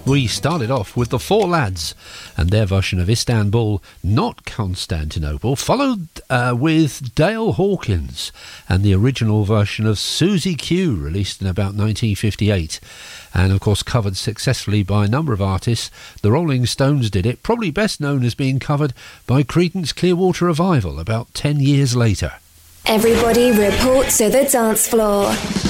We started off with the Four Lads and their version of Istanbul, not Constantinople, followed with Dale Hawkins and the original version of Susie Q, released in about 1958, and of course covered successfully by a number of artists. The Rolling Stones did it, probably best known as being covered by Creedence Clearwater Revival about 10 years later. Everybody report to the dance floor.